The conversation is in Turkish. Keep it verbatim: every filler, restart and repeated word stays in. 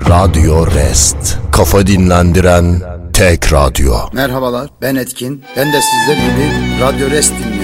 Radyo Rest. Kafa dinlendiren tek radyo. Merhabalar, ben Etkin. Ben de sizler gibi Radyo Rest dinliyorum.